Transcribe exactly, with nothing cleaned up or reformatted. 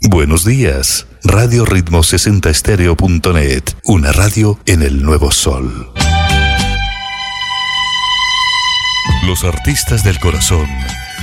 Buenos días. Radio Ritmo sesenta estéreo punto net, una radio en el nuevo sol. Los artistas del corazón